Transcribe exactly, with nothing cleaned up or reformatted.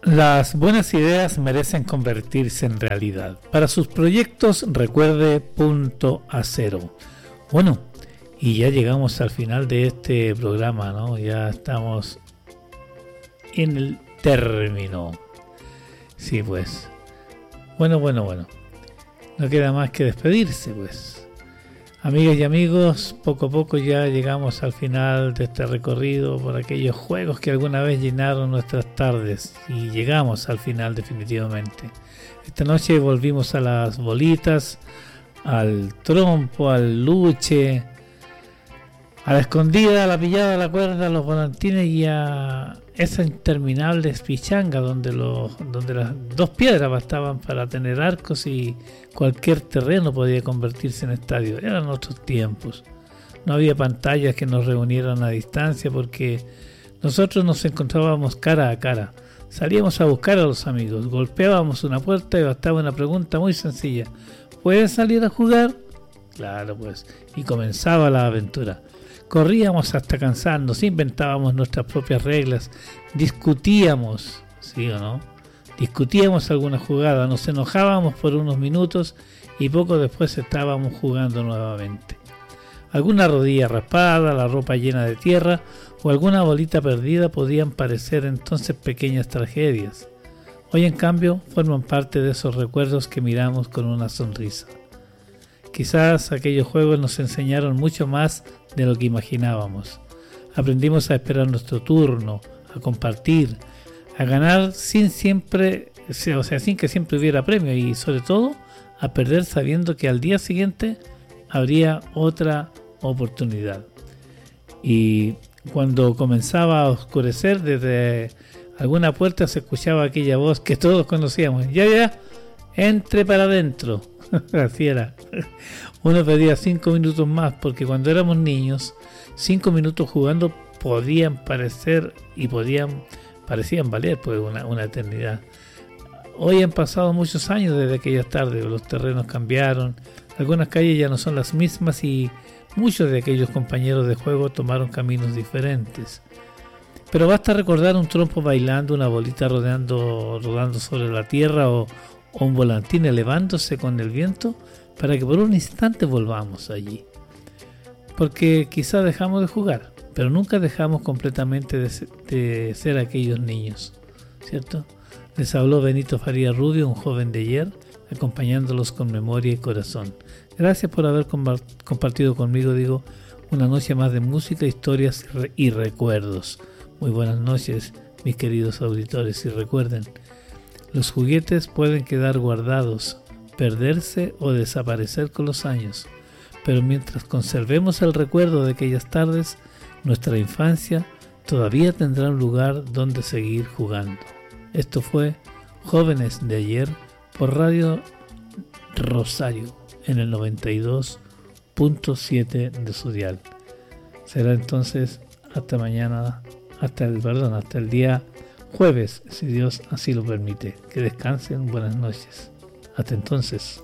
Las buenas ideas merecen convertirse en realidad. Para sus proyectos recuerde Punto Acero. Bueno, y ya llegamos al final de este programa, ¿no? Ya estamos en el término. Sí, pues. Bueno, bueno, bueno. No queda más que despedirse, pues. Amigas y amigos, poco a poco ya llegamos al final de este recorrido por aquellos juegos que alguna vez llenaron nuestras tardes y llegamos al final definitivamente. Esta noche volvimos a las bolitas, al trompo, al luche, a la escondida, a la pillada, a la cuerda, a los volantines y a esa interminable pichanga donde, los, donde las dos piedras bastaban para tener arcos y cualquier terreno podía convertirse en estadio. Eran otros tiempos. No había pantallas que nos reunieran a distancia porque nosotros nos encontrábamos cara a cara. Salíamos a buscar a los amigos, golpeábamos una puerta y bastaba una pregunta muy sencilla. ¿Puedes salir a jugar? Claro, pues. Y comenzaba la aventura. Corríamos hasta cansarnos, inventábamos nuestras propias reglas, discutíamos, ¿sí o no? Discutíamos alguna jugada, nos enojábamos por unos minutos y poco después estábamos jugando nuevamente. Alguna rodilla raspada, la ropa llena de tierra o alguna bolita perdida podían parecer entonces pequeñas tragedias. Hoy en cambio forman parte de esos recuerdos que miramos con una sonrisa. Quizás aquellos juegos nos enseñaron mucho más de lo que imaginábamos. Aprendimos a esperar nuestro turno, a compartir, a ganar sin siempre, o sea, sin que siempre hubiera premio y sobre todo a perder sabiendo que al día siguiente habría otra oportunidad. Y cuando comenzaba a oscurecer, desde alguna puerta se escuchaba aquella voz que todos conocíamos. Ya, ya, entre para adentro. Así era. Uno pedía cinco minutos más porque cuando éramos niños, cinco minutos jugando podían parecer y podían parecían valer pues una, una eternidad. Hoy han pasado muchos años desde aquellas tardes, los terrenos cambiaron, algunas calles ya no son las mismas y muchos de aquellos compañeros de juego tomaron caminos diferentes. Pero basta recordar un trompo bailando, una bolita rodeando, rodando sobre la tierra o o un volantín elevándose con el viento para que por un instante volvamos allí. Porque quizá dejamos de jugar, pero nunca dejamos completamente de ser, de ser aquellos niños, ¿cierto? Les habló Benito Farías Rubio, un joven de ayer, acompañándolos con memoria y corazón. Gracias por haber compartido conmigo, digo, una noche más de música, historias y recuerdos. Muy buenas noches, mis queridos auditores, y recuerden, los juguetes pueden quedar guardados, perderse o desaparecer con los años, pero mientras conservemos el recuerdo de aquellas tardes, nuestra infancia todavía tendrá un lugar donde seguir jugando. Esto fue Jóvenes de Ayer por Radio Rosario en el noventa y dos punto siete de su dial. Será entonces hasta mañana, hasta el perdón, hasta el día jueves, si Dios así lo permite. Que descansen, buenas noches. Hasta entonces.